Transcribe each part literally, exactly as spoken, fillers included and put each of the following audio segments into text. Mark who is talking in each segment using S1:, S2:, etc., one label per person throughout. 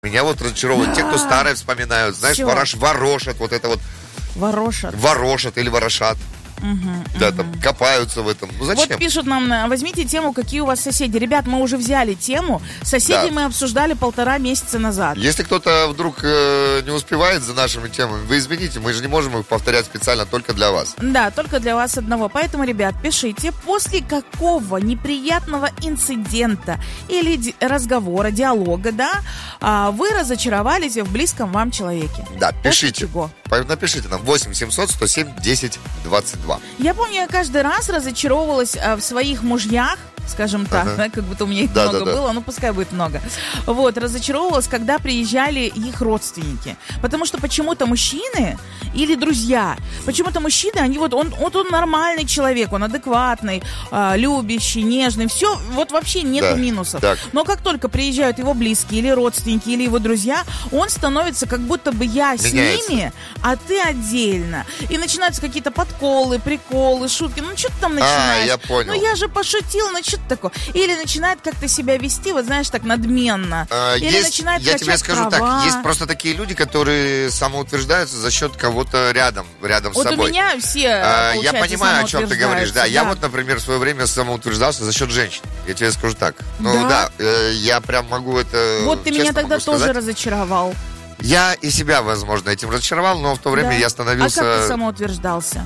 S1: Меня вот разочаровывают те, кто старое вспоминают. Знаешь, ворош, ворошат, вот это вот.
S2: Ворошат.
S1: Ворошат или ворошат.
S2: Угу,
S1: да,
S2: угу.
S1: там копаются в этом. Ну зачем?
S2: Вот пишут нам, возьмите тему, какие у вас соседи. Ребят, мы уже взяли тему. Соседей да. мы обсуждали полтора месяца назад.
S1: Если кто-то вдруг э, не успевает за нашими темами, вы извините, мы же не можем их повторять специально только для вас.
S2: Да, только для вас одного. Поэтому, ребят, пишите, после какого неприятного инцидента или ди- разговора, диалога, да, вы разочаровались в близком вам человеке.
S1: Да, пишите. Напишите нам восемь семьсот сто семь десять двадцать два.
S2: Я помню, я каждый раз разочаровывалась а, в своих мужьях, скажем так, ага. да, как будто у меня их да, много да, было, да. ну пускай будет много. Вот, разочаровывалась, когда приезжали их родственники. Потому что почему-то мужчины или друзья, почему-то мужчины, они вот, он, вот он нормальный человек, он адекватный, э, любящий, нежный, все, вот вообще нету да, минусов. Так. Но как только приезжают его близкие или родственники, или его друзья, он становится как будто бы я с Меняется. ними, а ты отдельно. И начинаются какие-то подколы, приколы, шутки. Ну, что ты там начинаешь?
S1: А, я понял.
S2: Ну, я же пошутил, ну, что такое? Или начинает как-то себя вести, вот знаешь, так надменно.
S1: А,
S2: Или
S1: есть,
S2: начинает
S1: я
S2: качать
S1: тебе скажу
S2: права.
S1: так, есть просто такие люди, которые самоутверждаются за счет кого-то рядом, рядом
S2: вот
S1: с собой.
S2: Вот у меня все,
S1: а, Я понимаю, о чем ты говоришь. Да, да, я вот, например, в свое время самоутверждался за счет женщин. Я тебе скажу так. Ну да, да э, я прям могу это.
S2: Вот ты меня тогда тоже
S1: сказать.
S2: разочаровал.
S1: Я и себя, возможно, этим разочаровал, но в то время да. я становился...
S2: А как ты самоутверждался?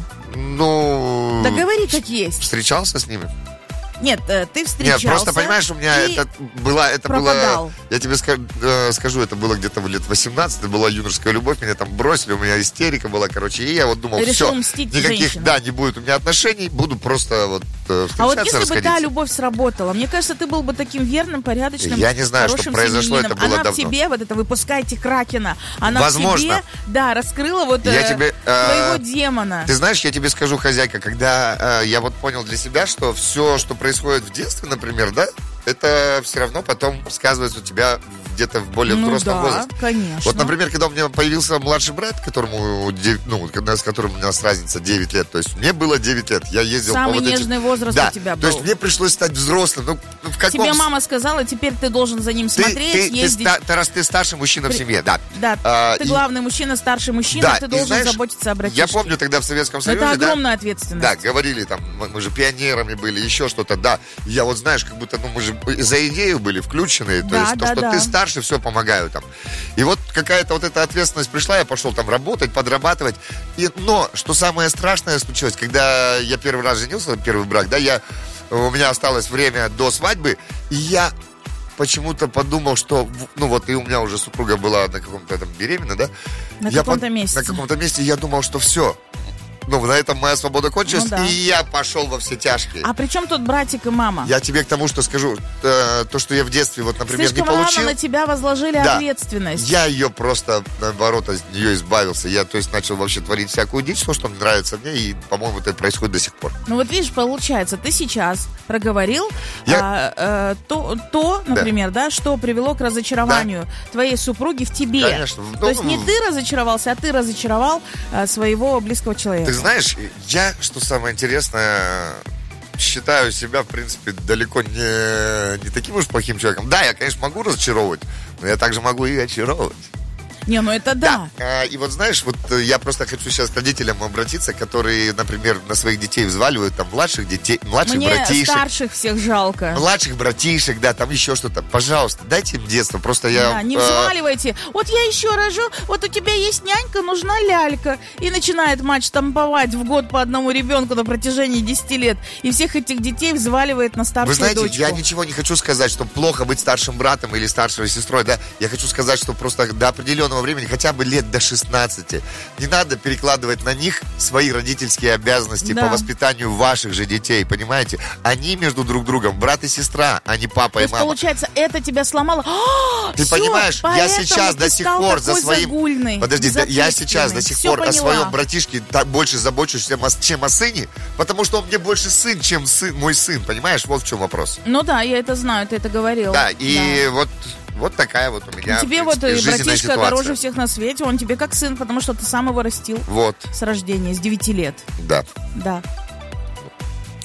S1: Ну...
S2: Да говори, как есть.
S1: Встречался с ними.
S2: Нет, ты встречался.
S1: Нет, просто понимаешь, у меня это было, это
S2: пропадал.
S1: было, я тебе скажу, это было где-то в лет восемнадцать, это была юношеская любовь, меня там бросили, у меня истерика была, короче, и я вот думал, все, никаких, женщинам. да, не будет у меня отношений, буду просто вот встречаться,
S2: А вот если
S1: расходиться.
S2: бы та любовь сработала, мне кажется, ты был бы таким верным, порядочным,
S1: я не знаю, что произошло, это было
S2: она
S1: давно.
S2: в тебе, вот это выпускайте Кракена, она
S1: Возможно.
S2: в тебе, да, раскрыла вот
S1: я
S2: э,
S1: тебе,
S2: твоего
S1: э,
S2: демона.
S1: Ты знаешь, я тебе скажу, хозяйка, когда э, я вот понял для себя, что все, что происходит в детстве, например, да, это все равно потом сказывается у тебя где-то в более
S2: ну
S1: взрослом
S2: да,
S1: возрасте.
S2: Конечно.
S1: Вот, например, когда у меня появился младший брат, которому, ну, с которым у нас разница девять лет, то есть мне было девять лет, я ездил
S2: Самый
S1: по вот
S2: нежный
S1: этим...
S2: возраст
S1: да,
S2: у тебя был.
S1: То есть мне пришлось стать взрослым. Ну, в каком...
S2: Тебе мама сказала, теперь ты должен за ним смотреть,
S1: ты, ты,
S2: ездить.
S1: Ты, ты, раз ты старший мужчина
S2: При...
S1: в семье, да.
S2: Да, а, ты и... главный мужчина, старший мужчина, да, ты должен знаешь, заботиться о братишке.
S1: Я помню тогда в Советском Союзе,
S2: это огромная
S1: да,
S2: ответственность.
S1: Да, говорили там, мы же пионерами были, еще что-то, да. Я вот, знаешь, как будто, ну, мы же за идею были включены, то
S2: да,
S1: есть
S2: да,
S1: то, что
S2: да.
S1: ты старше, все помогаю там. И вот какая-то вот эта ответственность пришла, я пошел там работать, подрабатывать. И, но, что самое страшное случилось, когда я первый раз женился, первый брак, да, я, у меня осталось время до свадьбы, и я почему-то подумал, что, ну вот, и у меня уже супруга была на каком-то там беременна, да?
S2: На
S1: я
S2: каком-то
S1: под...
S2: месте.
S1: На каком-то месте, я думал, что все. Ну, на этом моя свобода кончилась, ну, да. и я пошел во все тяжкие.
S2: А при чем тут братик и мама?
S1: Я тебе к тому, что скажу, э, то, что я в детстве, вот, например,
S2: слишком
S1: не получил.
S2: рано на тебя возложили
S1: да.
S2: ответственность.
S1: Я ее просто, наоборот, от нее избавился. Я, то есть, начал вообще творить всякую дичь, то, что нравится мне, и, по-моему, это происходит до сих пор.
S2: Ну, вот видишь, получается, ты сейчас проговорил
S1: я...
S2: а, а, то, то, например, да. да, что привело к разочарованию да. твоей супруги в тебе.
S1: Конечно.
S2: То
S1: ну,
S2: есть не ты разочаровался, а ты разочаровал а, своего близкого человека.
S1: Ты знаешь, я, что самое интересное, считаю себя, в принципе, далеко не, не таким уж плохим человеком. Да, я, конечно, могу разочаровывать, но я также могу и очаровывать.
S2: Не, ну это да.
S1: да. И вот знаешь, вот я просто хочу сейчас к родителям обратиться, которые, например, на своих детей взваливают, там, младших детей, младших
S2: Мне
S1: братишек.
S2: старших всех жалко.
S1: Младших братишек, да, там еще что-то. Пожалуйста, дайте им детство, просто я...
S2: Да, не взваливайте. Вот я еще рожу, вот у тебя есть нянька, нужна лялька. И начинает мать штамповать в год по одному ребенку на протяжении десяти лет. И всех этих детей взваливает на старшую дочку.
S1: Вы знаете,
S2: дочку.
S1: я ничего не хочу сказать, что плохо быть старшим братом или старшей сестрой, да. Я хочу сказать, что просто до определенного времени, хотя бы лет до шестнадцати, не надо перекладывать на них свои родительские обязанности да. по воспитанию ваших же детей, понимаете? Они между друг другом брат и сестра, а не папа
S2: То
S1: и мама.
S2: Получается, это тебя сломало. А,
S1: ты
S2: все,
S1: понимаешь, я сейчас до сих пор за своим...
S2: Загульный,
S1: Подожди, да, я сейчас до сих
S2: все
S1: пор
S2: поняла.
S1: о своем братишке так больше забочусь, чем о, чем о сыне, потому что он мне больше сын, чем сын, мой сын, понимаешь? Вот в чем вопрос.
S2: Ну да, я это знаю, ты это говорил.
S1: Да, и
S2: да.
S1: вот... Вот такая вот у меня,
S2: тебе
S1: в принципе,
S2: вот братишка
S1: ситуация.
S2: Дороже всех на свете, он тебе как сын, потому что ты сам его растил.
S1: Вот.
S2: С рождения, с девяти лет.
S1: Да.
S2: Да.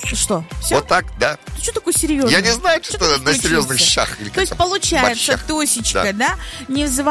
S2: Что? Все?
S1: Вот так, да.
S2: Ты что такой серьезный?
S1: Я не знаю, что,
S2: что
S1: на серьезных щах. Или
S2: То есть, получается, Тосечка, да, не